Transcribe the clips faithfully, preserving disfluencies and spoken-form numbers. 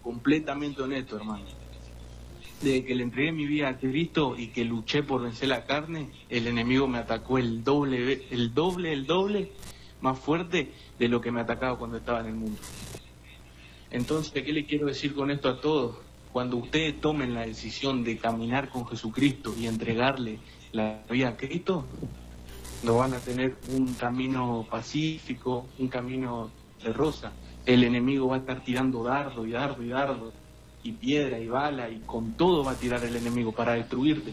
completamente honesto, hermano. Desde que le entregué mi vida a Cristo y que luché por vencer la carne, el enemigo me atacó el doble, el doble, el doble más fuerte de lo que me atacaba cuando estaba en el mundo. Entonces, ¿qué le quiero decir con esto a todos? Cuando ustedes tomen la decisión de caminar con Jesucristo y entregarle la vida a Cristo, no van a tener un camino pacífico, un camino de rosa. El enemigo va a estar tirando dardo y dardo y dardo, y piedra y bala, y con todo va a tirar el enemigo para destruirte,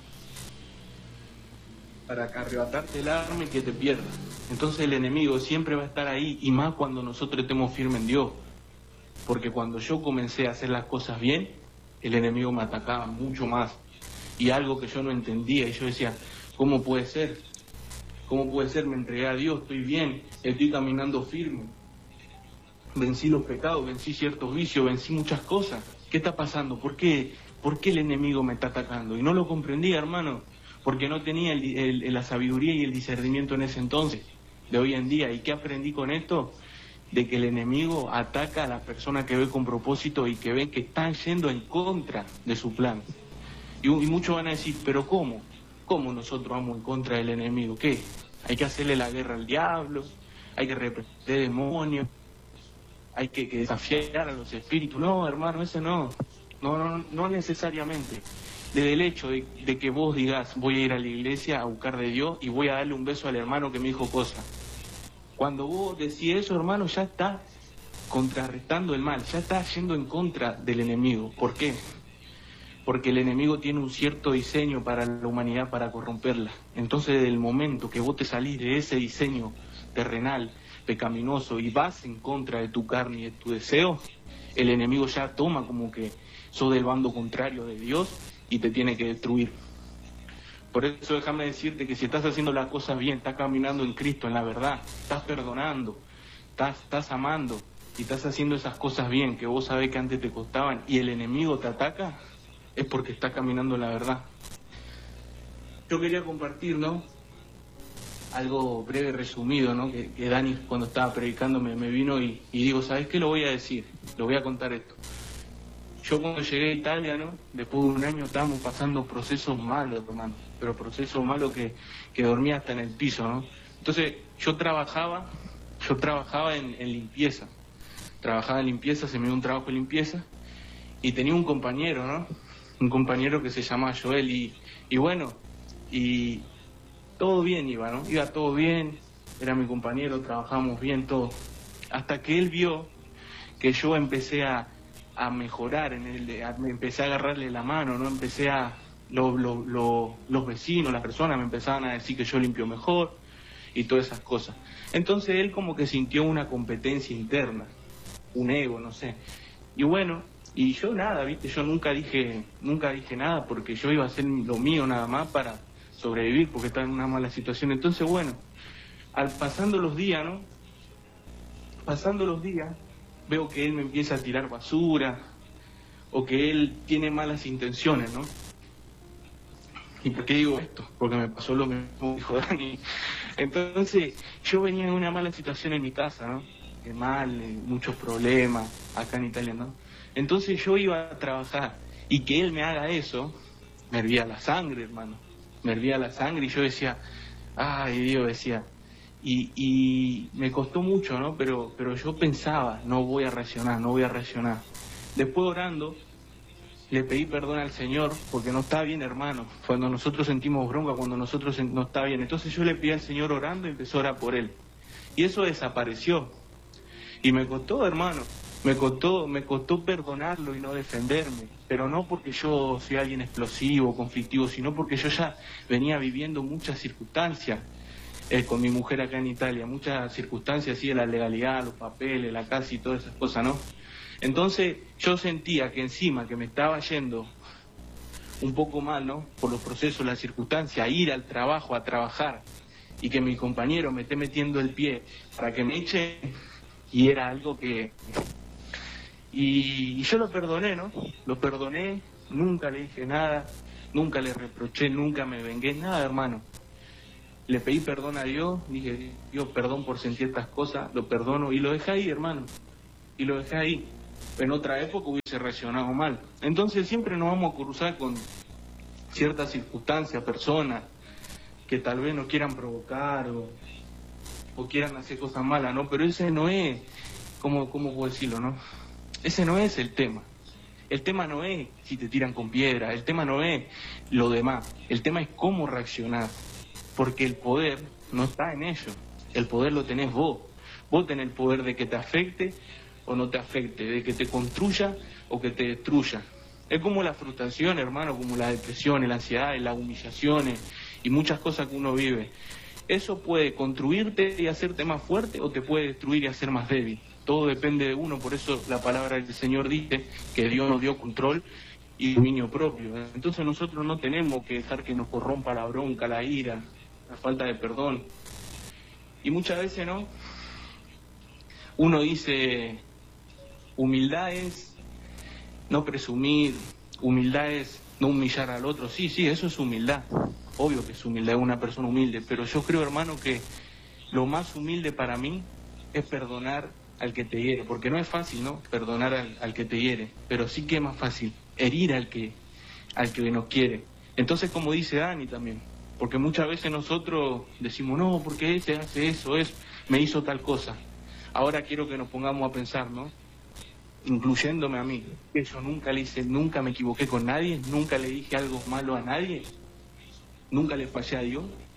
para arrebatarte el arma y que te pierdas. Entonces el enemigo siempre va a estar ahí, y más cuando nosotros estemos firmes en Dios. Porque cuando yo comencé a hacer las cosas bien, el enemigo me atacaba mucho más. Y algo que yo no entendía, y yo decía, ¿cómo puede ser? ¿Cómo puede ser? Me entregué a Dios, estoy bien, estoy caminando firme. Vencí los pecados, vencí ciertos vicios, vencí muchas cosas. ¿Qué está pasando? ¿Por qué, ¿Por qué el enemigo me está atacando? Y no lo comprendía, hermano, porque no tenía el, el, la sabiduría y el discernimiento en ese entonces, de hoy en día. ¿Y qué aprendí con esto? De que el enemigo ataca a las personas que ve con propósito y que ven que están yendo en contra de su plan. Y, y muchos van a decir, ¿pero cómo? ¿Cómo nosotros vamos en contra del enemigo? ¿Qué? Hay que hacerle la guerra al diablo, hay que reprender demonios, hay que, que desafiar a los espíritus. No, hermano, eso no. No, no, no necesariamente. Desde el hecho de, de que vos digas, voy a ir a la iglesia a buscar de Dios y voy a darle un beso al hermano que me dijo cosas. Cuando vos decís eso, hermano, ya estás contrarrestando el mal, ya estás yendo en contra del enemigo. ¿Por qué? Porque el enemigo tiene un cierto diseño para la humanidad, para corromperla. Entonces, desde el momento que vos te salís de ese diseño terrenal, pecaminoso, y vas en contra de tu carne y de tu deseo, el enemigo ya toma como que sos del bando contrario de Dios y te tiene que destruir. Por eso déjame decirte que si estás haciendo las cosas bien, estás caminando en Cristo, en la verdad, estás perdonando, estás, estás amando y estás haciendo esas cosas bien que vos sabés que antes te costaban y el enemigo te ataca, es porque estás caminando en la verdad. Yo quería compartir, ¿no?, algo breve, resumido, ¿no?, que, que Dani cuando estaba predicando me, me vino y, y digo, ¿sabés qué? Lo voy a decir, lo voy a contar esto. Yo cuando llegué a Italia, ¿no?, después de un año estábamos pasando procesos malos, hermano, pero procesos malos que, que dormía hasta en el piso, ¿no? Entonces yo trabajaba, yo trabajaba en, en limpieza, trabajaba en limpieza, se me dio un trabajo de limpieza y tenía un compañero, ¿no?, un compañero que se llamaba Joel y, y bueno, y todo bien iba, ¿no?, iba todo bien, era mi compañero, trabajábamos bien, todo, hasta que él vio que yo empecé a a mejorar en el, a, empecé a agarrarle la mano, no empecé a lo, lo, lo, los vecinos, las personas me empezaban a decir que yo limpio mejor y todas esas cosas. Entonces él como que sintió una competencia interna, un ego, no sé. Y bueno, y yo nada, viste, yo nunca dije, nunca dije nada porque yo iba a hacer lo mío nada más para sobrevivir porque estaba en una mala situación. Entonces bueno, al pasando los días, ¿no? Pasando los días, veo que él me empieza a tirar basura, o que él tiene malas intenciones, ¿no? ¿Y por qué digo esto? Porque me pasó lo mismo, dijo Dani. Entonces, yo venía en una mala situación en mi casa, ¿no? De mal, eh, muchos problemas, acá en Italia, ¿no? Entonces yo iba a trabajar, y que él me haga eso, me hervía la sangre, hermano. Me hervía la sangre, y yo decía, ay, Dios, decía... Y, y me costó mucho, ¿no? Pero, pero yo pensaba, no voy a reaccionar, no voy a reaccionar. Después orando, le pedí perdón al Señor, porque no está bien, hermano. Cuando nosotros sentimos bronca, cuando nosotros no está bien. Entonces yo le pedí al Señor orando y empezó a orar por él. Y eso desapareció. Y me costó, hermano, me costó, me costó perdonarlo y no defenderme. Pero no porque yo soy alguien explosivo, conflictivo, sino porque yo ya venía viviendo muchas circunstancias. Eh, con mi mujer acá en Italia, muchas circunstancias así de la legalidad, los papeles, la casa y todas esas cosas, ¿no? Entonces yo sentía que encima que me estaba yendo un poco mal, ¿no?, por los procesos, las circunstancias, a ir al trabajo, a trabajar, y que mi compañero me esté metiendo el pie para que me eche, y era algo que... Y, y yo lo perdoné, ¿no? Lo perdoné, nunca le dije nada, nunca le reproché, nunca me vengué, nada, hermano. Le pedí perdón a Dios, dije, Dios, perdón por sentir estas cosas, lo perdono, y lo dejé ahí, hermano, y lo dejé ahí. en otra época hubiese reaccionado mal. Entonces siempre nos vamos a cruzar con ciertas circunstancias, personas que tal vez nos quieran provocar o, o quieran hacer cosas malas, ¿no? Pero ese no es, ¿cómo, cómo puedo decirlo, no? Ese no es el tema. El tema no es si te tiran con piedra, el tema no es lo demás, el tema es cómo reaccionar, porque el poder no está en ellos, el poder lo tenés vos. Vos tenés el poder de que te afecte o no te afecte, de que te construya o que te destruya. Es como la frustración, hermano, como la depresión, la ansiedad, las humillaciones y muchas cosas que uno vive. Eso puede construirte y hacerte más fuerte o te puede destruir y hacer más débil. Todo depende de uno, por eso la palabra del Señor dice que Dios nos dio control y dominio propio. Entonces nosotros no tenemos que dejar que nos corrompa la bronca, la ira, la falta de perdón. Y muchas veces, ¿no? Uno dice, humildad es no presumir, humildad es no humillar al otro. Sí, sí, eso es humildad. Obvio que es humildad, es una persona humilde, pero yo creo, hermano, que lo más humilde para mí es perdonar al que te hiere, porque no es fácil, ¿no? Perdonar al, al que te hiere, pero sí que es más fácil herir al que, al que nos quiere. Entonces, como dice Dani también, porque muchas veces nosotros decimos, no, porque ese hace eso, es, me hizo tal cosa. Ahora quiero que nos pongamos a pensar, ¿no? Incluyéndome a mí, que yo nunca le hice, nunca me equivoqué con nadie, nunca le dije algo malo a nadie, nunca le fallé a Dios.